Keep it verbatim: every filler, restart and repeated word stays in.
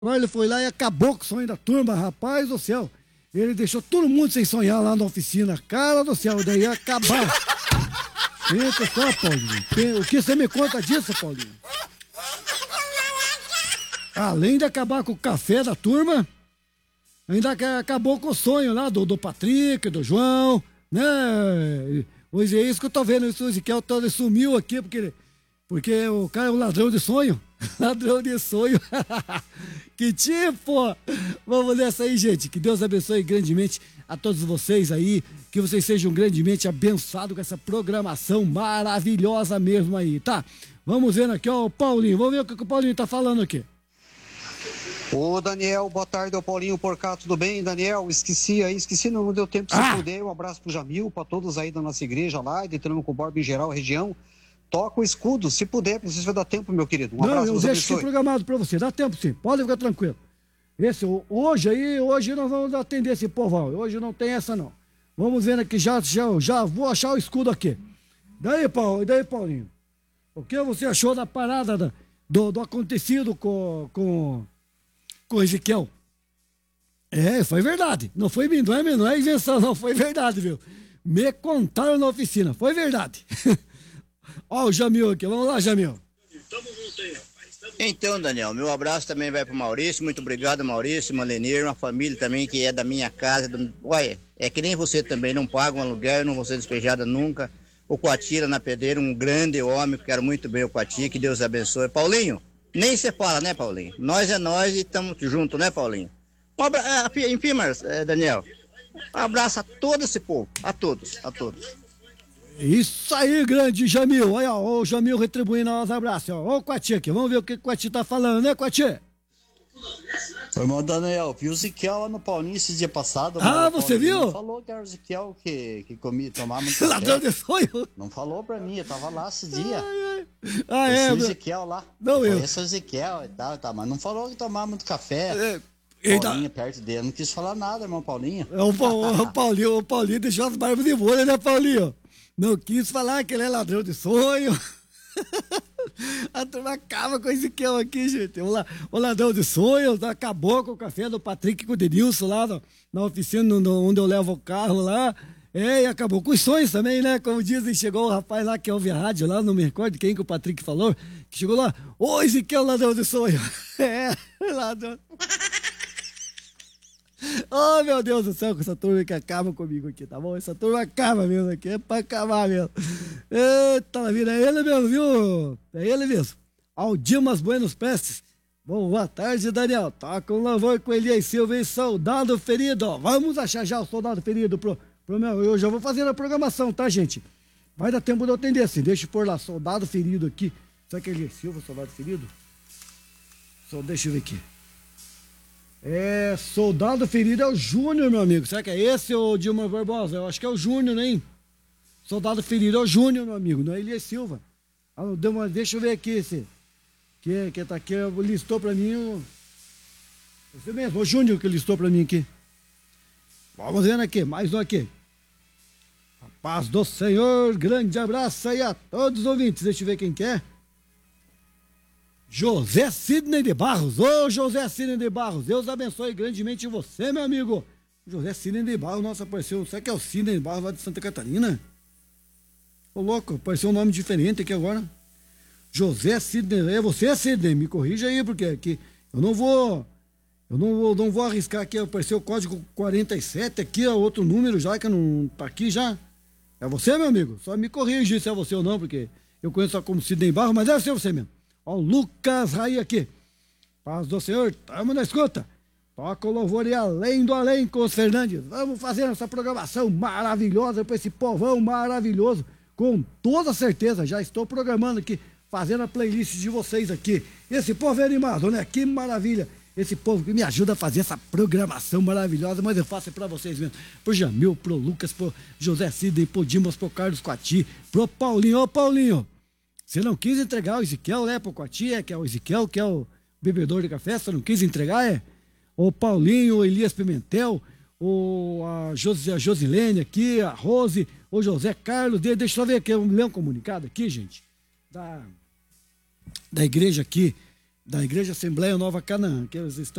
Agora ele foi lá e acabou com o sonho da turma, rapaz do céu. Ele deixou todo mundo sem sonhar lá na oficina. Cara do céu, daí ia acabar. Pensa só, Paulinho. O que você me conta disso, Paulinho? Além de acabar com o café da turma, ainda acabou com o sonho lá do, do Patrick, do João, né? Hoje é isso que eu tô vendo, o Ezequiel todo sumiu aqui, porque, porque o cara é um ladrão de sonho. Ladrão de sonho. Que tipo! Vamos nessa aí, gente. Que Deus abençoe grandemente a todos vocês aí. Que vocês sejam grandemente abençoados com essa programação maravilhosa mesmo aí, tá? Vamos vendo aqui, ó, o Paulinho. Vamos ver o que, que o Paulinho tá falando aqui. Ô, Daniel, boa tarde, ô Paulinho por cá, tudo bem, Daniel? Esqueci aí, esqueci, não, não deu tempo, se Ah! puder, um abraço pro Jamil, pra todos aí da nossa igreja lá, de Tranco Borba em geral, região. Toca o escudo, se puder, precisa vai dar tempo, meu querido. Um Não, abraço, eu Deus deixo aqui abençoe. programado pra você, dá tempo sim, pode ficar tranquilo. Esse, hoje aí, hoje nós vamos atender esse povão, hoje não tem essa não. Vamos vendo aqui, já, já, já vou achar o escudo aqui. Daí, Paulo, daí, Paulinho, o que você achou da parada da, do, do acontecido com, com, com o Ezequiel? É, foi verdade, não foi, não é, não é invenção não, foi verdade, viu? Me contaram na oficina, foi verdade. Ó o Jamil aqui, vamos lá, Jamil. Então, Daniel, meu abraço também vai pro Maurício, muito obrigado, Maurício, Malenir, uma família também que é da minha casa. Do... Olha, é que nem você também, não paga um aluguel, não vou ser despejada nunca. O Coatira na Pedreira, um grande homem, quero muito bem o Coati, que Deus abençoe. Paulinho, nem se fala, né, Paulinho? Nós é nós e estamos juntos, né, Paulinho? Um abra... Enfim, Mar... Daniel, um abraço a todo esse povo, a todos, a todos. Isso aí, grande Jamil. Olha, ó, o Jamil retribuindo os abraços. Ó, ó o Coati aqui, vamos ver o que o Coati tá falando, né, Coati? Oi, irmão Daniel, vi o Ziquel lá no Paulinho esse dia passado. Ah, você viu? Não falou que era o Ziquel que, que comia, tomava muito Ladrão café. de sonho. Não falou pra mim, eu tava lá esse dia. Ah, é? Esse meu- Ziquel lá. Não, eu. Conheço o Ziquel e tal, e tal, mas não falou que tomava muito café. É, eita. Paulinho perto dele, não quis falar nada, irmão Paulinho. É o, Pa- o Paulinho, o Paulinho deixou as barbas de molho, né, Paulinho? Não quis falar que ele é ladrão de sonho. A turma acaba com esse Ezequiel aqui, gente. O, la, o ladrão de sonhos acabou com o café do Patrick e com o Denilson lá no, na oficina no, no, onde eu levo o carro lá. É, e acabou com os sonhos também, né? Como dizem, chegou o rapaz lá que ouve a rádio lá, não me recordo quem que o Patrick falou, que chegou lá, ô Ezequiel, ladrão de sonho. É, ladrão. Oh, meu Deus do céu, com essa turma que acaba comigo aqui, tá bom? Essa turma acaba mesmo aqui, é pra acabar mesmo. Eita, vida, é ele mesmo, viu? É ele mesmo. Aldimas Buenos Prestes. Boa tarde, Daniel. Toca um louvor com Elias Silva e Soldado Ferido. Vamos achar já o Soldado Ferido pro, pro meu... Eu já vou fazer a programação, tá, gente? Vai dar tempo de eu atender assim. Deixa eu pôr lá, Soldado Ferido aqui. Será que é Elias Silva, Soldado Ferido? Só deixa eu ver aqui. É, Soldado Ferido é o Júnior, meu amigo. Será que é esse ou Dilma Barbosa? Eu acho que é o Júnior, hein? Soldado Ferido é o Júnior, meu amigo, não é Elias Silva. Ah, deu uma, deixa eu ver aqui esse. Que, que tá aqui, listou pra mim o. Esse mesmo, o Júnior que listou pra mim aqui. Vamos vendo aqui, mais um aqui. A paz do Senhor, grande abraço aí a todos os ouvintes. Deixa eu ver quem que é. José Sidney de Barros. Ô, José Sidney de Barros, Deus abençoe grandemente você, meu amigo. José Sidney de Barros, nossa, apareceu. Será que é o Sidney de Barros lá de Santa Catarina? Ô, louco, apareceu um nome diferente aqui agora. José Sidney, é você, Sidney? Me corrija aí, porque aqui eu não vou. Eu não vou, não vou arriscar aqui. Apareceu o código quarenta e sete aqui, ó, outro número já, que não tá aqui já. É você, meu amigo? Só me corrija se é você ou não, porque eu conheço só como Sidney Barros, mas deve ser você mesmo. Ó, o Lucas Raí aqui. Paz do Senhor, tamo na escuta. Toca o louvor e além do além com os Fernandes. Vamos fazer essa programação maravilhosa para esse povão maravilhoso. Com toda certeza, já estou programando aqui, fazendo a playlist de vocês aqui. Esse povo é animado, né? Que maravilha. Esse povo que me ajuda a fazer essa programação maravilhosa, mas eu faço para vocês mesmo. Pro Jamil, pro Lucas, pro José Sidney, pro Dimas, pro Carlos Coati, pro Paulinho. Ô, Paulinho, você não quis entregar o Ezequiel, né, pro Coati, é, que é o Ezequiel, que é o bebedor de café, você não quis entregar, é? O Paulinho, o Elias Pimentel, o, a, Jos, a Josilene aqui, a Rose, o José Carlos, deixa eu ver aqui, eu me ler um comunicado aqui, gente, da, da igreja aqui, da Igreja Assembleia Nova Canaã, que eles estão